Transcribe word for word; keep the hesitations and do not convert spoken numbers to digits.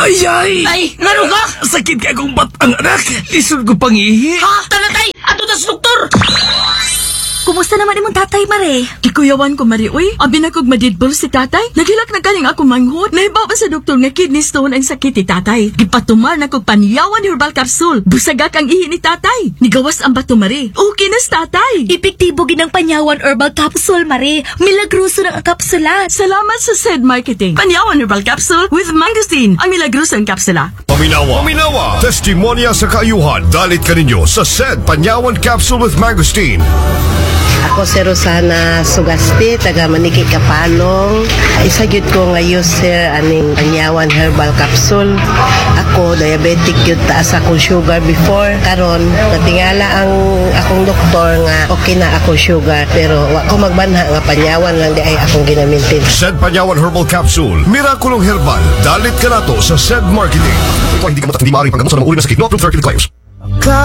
Ay, ay! Ay, ngano ka? Sakit ka akong batang anak. Lisod ko pangihi. Ha? Talatay! Ato tas doktor! Kumusta naman imong tatay, Mare? Ikuyawan ko, Mari, uy. Abi na kog madidbol si tatay. Naghilak na kaning ako manghot. Nahibaw pa sa doktor nga kidney stone ang sakit ni tatay. Gipatumar na kog panyawan herbal capsule. Busagak ang ihi ni tatay. Nigawas ang bato, Mari. Okay na sa tatay. Epektibo ginang panyawan herbal capsule, Mare. Milagroso ng kapsula. Salamat sa S E D Marketing. Panyawan herbal capsule with mangosteen. Ang milagrosang kapsula. Paminawa. Paminawa. Testimonya sa kaayuhan. Dalit ka ninyo sa S E D Panyawan Capsule with Mangosteen. Ako si Rosana Sugasti, taga Maniki Kapalong. Isa gyud ko ngayon sir aning panyawan herbal capsule. Ako diabetic gyud taas akong sugar before. Karon natingala ang akong doktor nga okay na akong sugar pero wa ko magbanha nga panyawan lang di ay akong ginamintin. S E D Panyawan Herbal Capsule. Mirakulong herbal. Dalit ka na to sa S E D Marketing. Ito ay hindi ka matat hindi maaaring panggamot sa mga uri na sakit. No approved therapeutic claims.